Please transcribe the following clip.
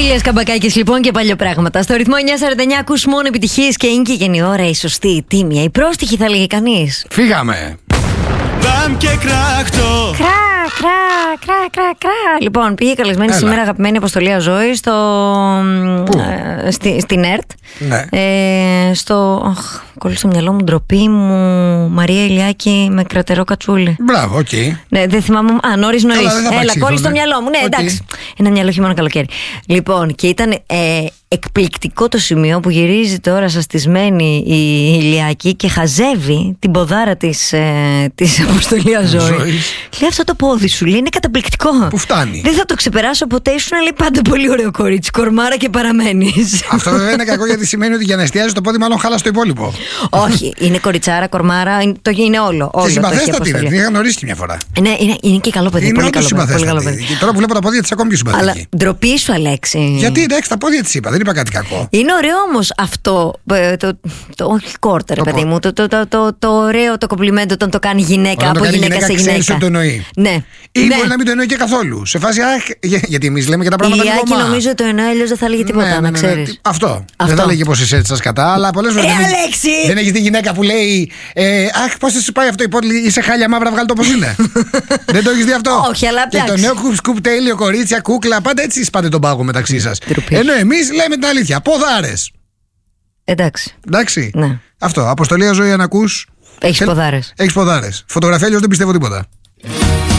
Ηλίας Καμπακάκης λοιπόν και παλιοπράγματα. Στο ρυθμό 949 ακούς μόνο επιτυχίες και είναι και η ώρα η σωστή, η τίμια, η πρόστιχη θα λέγει κανείς. Φύγαμε. Μπαμ και κράκτο. Κρά. Λοιπόν, πήγε καλεσμένη σήμερα αγαπημένη Αποστολία Ζωή στην ΕΡΤ. Ναι. Κολλήσει στο μυαλό μου, ντροπή μου, Μαρία Ηλιάκη με κρατερό κατσούλι. Μπράβο, οκ. Ναι, δεν θυμάμαι. Νωρίς. Έλα, κόλλησε στο μυαλό μου. Ναι, Okay. εντάξει. Ένα μυαλό χειμώνα καλοκαίρι. Λοιπόν, και ήταν εκπληκτικό το σημείο που γυρίζει τώρα σαστισμένη η Ηλιάκη και χαζεύει την ποδάρα της Αποστολίας Ζωή. Λέει, αυτό το πόδι σου, λέει, είναι καταπληκτικό. Πού φτάνει. Δεν θα το ξεπεράσω ποτέ. Ήσουν, λέει, πάντα πολύ ωραίο κορίτσι. Κορμάρα και παραμένεις. Αυτό βέβαια είναι κακό γιατί σημαίνει ότι για να εστιάζει το πόδι, μάλλον χάλα το υπόλοιπο. Όχι, είναι κοριτσάρα, κορμάρα, το είναι όλο. Και συμπαθέστατη είναι, την είχα γνωρίσει και μια φορά. Ναι, είναι και καλό παιδί. Είναι πολύ όντως καλό παιδί. συμπαθέστατη. Και τώρα που βλέπω τα πόδια της ακόμη πιο συμπαθητική. Αλλά ντροπή σου, Αλέξη. Γιατί εντάξει, τα πόδια της είπα, δεν είπα κάτι κακό. Είναι ωραίο όμως αυτό. Όχι κόρτα, ρε παιδί μου. Το ωραίο το κομπλιμέντο όταν το κάνει γυναίκα από γυναίκα σε γυναίκα. Ξέρεις ότι το εννοεί. Ναι. Ή μπορεί να μην το εννοεί και καθόλου. Σε φάση, γιατί εμείς λέμε και τα πράγματα λίγο Ηλιάκη νομίζω το εννοεί, αλλιώς δεν θα έλεγε τίποτα, να ξέρεις. Αυτό. Δεν θα λέγε πως είσαι έτσι σας κατά, αλλά πολλές φορές δεν έχεις τη γυναίκα που λέει αχ, πώς θα σου πάει αυτό η πόλη, είσαι χάλια μαύρα, βγάλει το όπως είναι. Δεν το έχεις δει αυτό? Όχι, αλλά και το νέο κουπ τέλειο, κορίτσια, κούκλα, πάντα έτσι σπάτε τον πάγο μεταξύ σας. Ενώ εμείς λέμε την αλήθεια. Ποδάρες. Εντάξει. Ναι. Αυτό. Αποστολία Ζωή, αν ακούς. Έχεις ποδάρες. Έχεις ποδάρες. Φωτογραφία, αλλιώς δεν πιστεύω τίποτα.